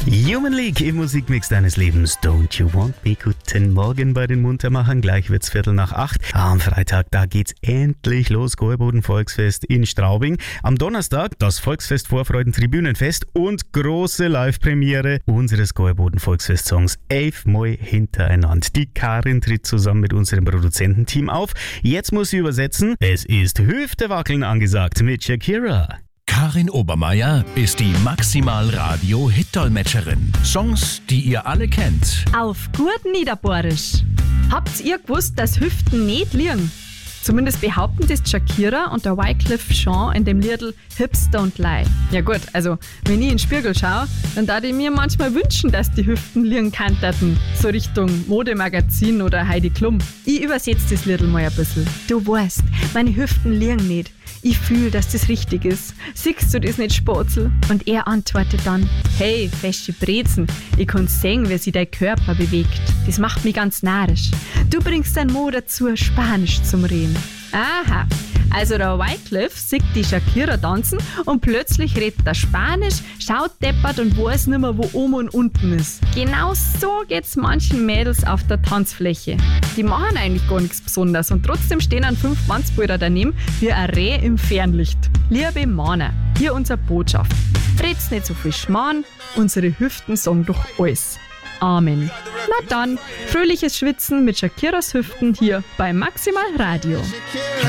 Human League im Musikmix deines Lebens. Don't you want me? Guten Morgen bei den Muntermachern. Gleich wird's 7:45. Am Freitag, da geht's endlich los. Gorboden Volksfest in Straubing. Am Donnerstag das Volksfest Vorfreuden Tribünenfest und große Live-Premiere unseres Gorboden Volksfest-Songs 11-mal hintereinander. Die Karin tritt zusammen mit unserem Produzententeam auf. Jetzt muss sie übersetzen. Es ist Hüftewackeln angesagt mit Shakira. Karin Obermeier ist die Maximal-Radio-Hit-Dolmetscherin. Songs, die ihr alle kennt. Auf gut Niederbohrisch. Habt ihr gewusst, dass Hüften nicht liegen? Zumindest behaupten das Shakira und der Wyclef Jean in dem Liedl Hips Don't Lie. Ja gut, also wenn ich in den Spiegel schaue, dann darf ich mir manchmal wünschen, dass die Hüften liegen könnten. So Richtung Modemagazin oder Heidi Klum. Ich übersetze das Liedl mal ein bisschen. Du weißt, meine Hüften liegen nicht. Ich fühle, dass das richtig ist. Siehst du das nicht, Spatzel? Und er antwortet dann: Hey, feste Brezen, ich kann sehen, wie sich dein Körper bewegt. Das macht mich ganz narrisch. Du bringst dein Mo dazu, Spanisch zum Reden. Aha, also der Wyclef sieht die Shakira tanzen und plötzlich redet er Spanisch, schaut deppert und weiß nicht mehr, wo oben und unten ist. Genau so geht's manchen Mädels auf der Tanzfläche. Die machen eigentlich gar nichts Besonderes und trotzdem stehen an 5 Mannsbilder daneben wie ein Reh im Fernlicht. Liebe Männer, hier unsere Botschaft. Red's nicht so viel Schmarrn, unsere Hüften sagen doch alles. Amen. Na dann, fröhliches Schwitzen mit Shakiras Hüften hier bei Maximal Radio.